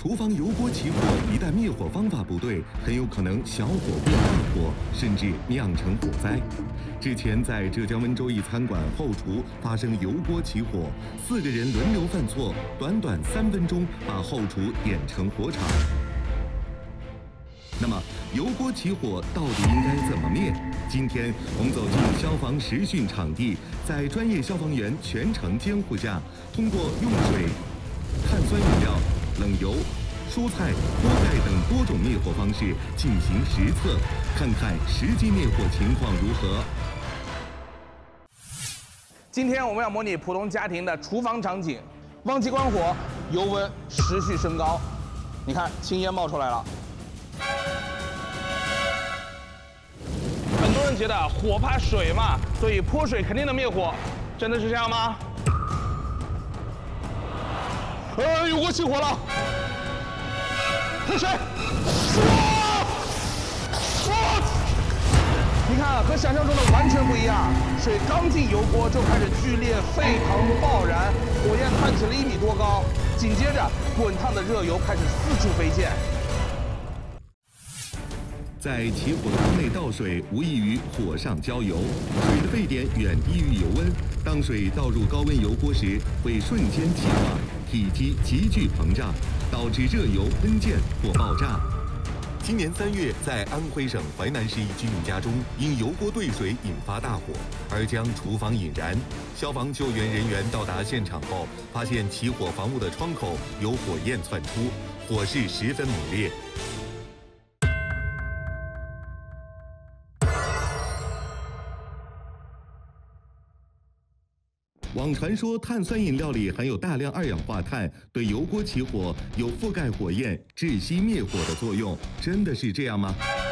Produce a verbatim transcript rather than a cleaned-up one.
厨房油锅起火，一旦灭火方法不对，很有可能小火变大火，甚至酿成火灾。之前在浙江温州一餐馆后厨发生油锅起火，四个人轮流犯错，短短三分钟把后厨点成火场。那么，油锅起火到底应该怎么灭？今天我们走进消防实训场地，在专业消防员全程监护下，通过用水、碳酸饮料、冷油、蔬菜、锅盖等多种灭火方式进行实测，看看实际灭火情况如何。 今天我们要模拟普通家庭的厨房场景，忘记关火，油温持续升高，你看青烟冒出来了。很多人觉得火怕水嘛，所以泼水肯定能灭火，真的是这样吗？呃，油锅起火了，泼水，你看啊，和想象中的完全不一样，水刚进油锅就开始剧烈沸腾爆燃，火焰窜起了一米多高，紧接着滚烫的热油开始四处飞溅。 在起火的锅内倒水，无异于火上浇油。水的沸点远低于油温，当水倒入高温油锅时，会瞬间气化，体积急剧膨胀，导致热油喷溅或爆炸。今年三月，在安徽省淮南市一居民家中，因油锅兑水引发大火，而将厨房引燃。消防救援人员到达现场后，发现起火房屋的窗口有火焰窜出，火势十分猛烈。网传说碳酸饮料里含有大量二氧化碳，对油锅起火有覆盖火焰、窒息灭火的作用，真的是这样吗？